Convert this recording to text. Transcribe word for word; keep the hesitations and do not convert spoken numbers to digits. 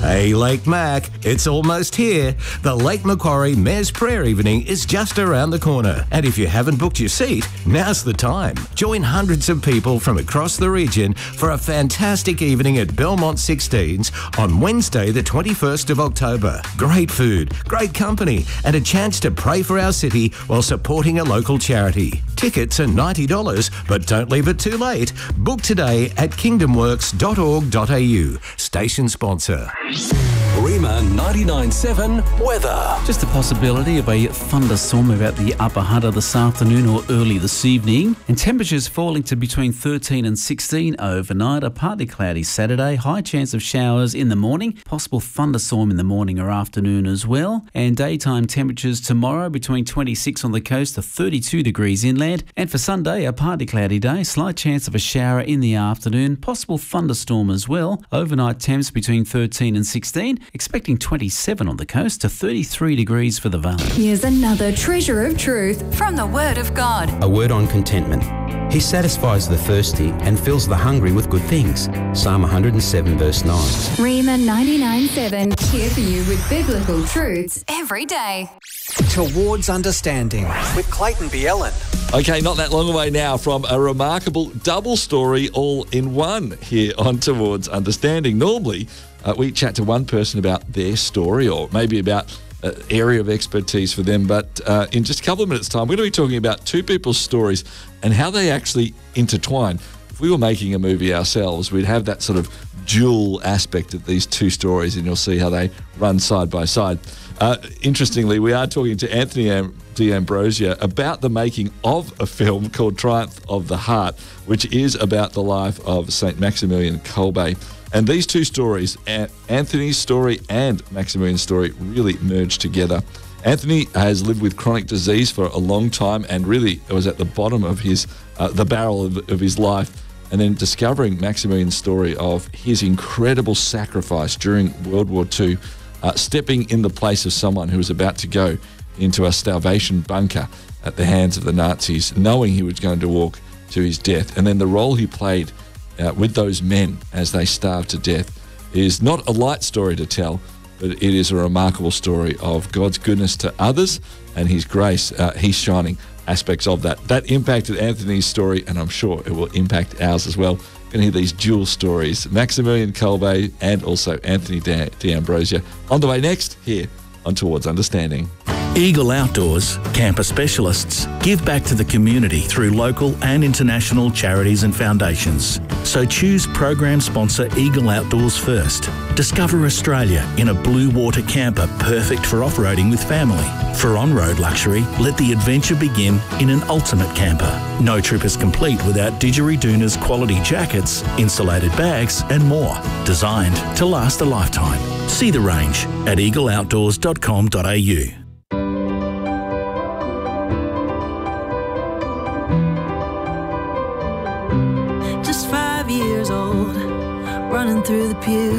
Hey Lake Mac, it's almost here. The Lake Macquarie Mayor's Prayer Evening is just around the corner. And if you haven't booked your seat, now's the time. Join hundreds of people from across the region for a fantastic evening at Belmont sixteens on Wednesday the twenty-first of October. Great food, great company, and a chance to pray for our city while supporting a local charity. Tickets are ninety dollars, but don't leave it too late. Book today at kingdom works dot org dot a u. Station sponsor. Rima ninety-nine point seven weather. Just a possibility of a thunderstorm about the upper Hunter this afternoon or early this evening. And temperatures falling to between thirteen and sixteen overnight. A partly cloudy Saturday. High chance of showers in the morning. Possible thunderstorm in the morning or afternoon as well. And daytime temperatures tomorrow between twenty-six on the coast to thirty-two degrees inland. And for Sunday, a partly cloudy day. Slight chance of a shower in the afternoon. Possible thunderstorm as well. Overnight temps between thirteen and sixteen. Expecting twenty-seven on the coast to thirty-three degrees for the Valley. Here's another treasure of truth from the Word of God. A word on contentment. He satisfies the thirsty and fills the hungry with good things. Psalm one hundred seven verse nine. Rima ninety-nine point seven, here for you with biblical truths every day. Towards Understanding with Clayton Bielen. Okay, not that long away now from a remarkable double story all in one here on Towards Understanding. Normally, uh, we chat to one person about their story or maybe about an area of expertise for them, but uh, in just a couple of minutes' time, we're going to be talking about two people's stories and how they actually intertwine. If we were making a movie ourselves, we'd have that sort of dual aspect of these two stories, and you'll see how they run side by side. Uh, interestingly, we are talking to Anthony Am- D'Ambrosio about the making of a film called Triumph of the Heart, which is about the life of Saint Maximilian Kolbe. And these two stories, Anthony's story and Maximilian's story, really merge together. Anthony has lived with chronic disease for a long time and really was at the bottom of his uh, the barrel of, of his life. And then discovering Maximilian's story of his incredible sacrifice during World War Two, uh, stepping in the place of someone who was about to go into a starvation bunker at the hands of the Nazis, knowing he was going to walk to his death. And then the role he played uh, with those men as they starved to death is not a light story to tell, but it is a remarkable story of God's goodness to others and his grace, uh, his shining aspects of that. That impacted Anthony's story, and I'm sure it will impact ours as well. Going to hear these dual stories, Maximilian Kolbe and also Anthony D'Ambrosio. On the way next, here on Towards Understanding. Eagle Outdoors, camper specialists, give back to the community through local and international charities and foundations. So choose program sponsor Eagle Outdoors first. Discover Australia in a blue water camper perfect for off-roading with family. For on-road luxury, let the adventure begin in an ultimate camper. No trip is complete without Didgeridoon's quality jackets, insulated bags and more. Designed to last a lifetime. See the range at eagle outdoors dot com dot a u. Just five years old, running through the pews.